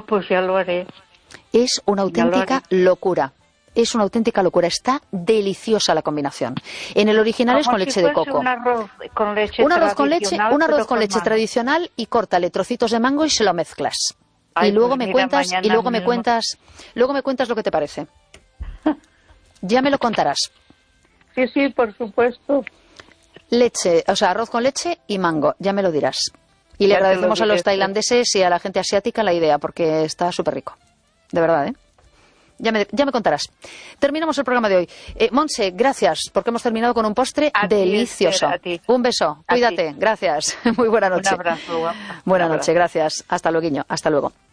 pues ya lo haré. Es una auténtica locura. Es una auténtica locura. Está deliciosa la combinación. En el original es con leche de coco. Un arroz con leche tradicional. Un arroz con leche tradicional y córtale trocitos de mango y se lo mezclas. Ay, y luego pues me cuentas luego me cuentas lo que te parece. Ya me lo contarás. Sí, por supuesto. Leche, o sea, arroz con leche y mango, ya me lo dirás. Y le agradecemos a los tailandeses y a la gente asiática la idea, porque está súper rico. De verdad, ¿eh? Ya me contarás. Terminamos el programa de hoy. Montse, gracias, porque hemos terminado con un postre delicioso. Un beso, cuídate, gracias. Muy buena noche. Un abrazo. Buena noche, gracias. Hasta luego. Hasta luego.